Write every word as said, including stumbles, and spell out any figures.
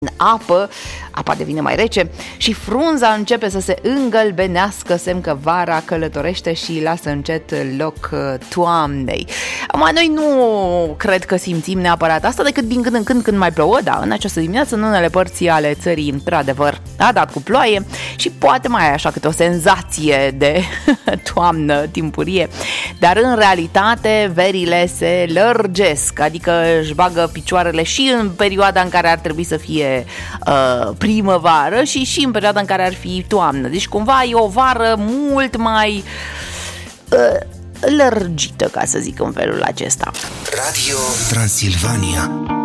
apă, apa devine mai rece și frunza începe să se îngălbenească, semn că vara călătorește și lasă încet loc toamnei. Acum, noi nu cred că simțim neapărat asta decât din când în când când mai plouă, da, în această dimineață în unele părți ale țării, într-adevăr, a dat cu ploaie și poate mai ai așa câte o senzație de toamnă timpurie, dar în realitate verile se lărgesc, adică își bagă picioarele și în perioada în care ar trebui să fie uh, primăvară și și în perioada în care ar fi toamnă. Deci cumva e o vară mult mai uh, lărgită, ca să zic în felul acesta. Radio Transilvania.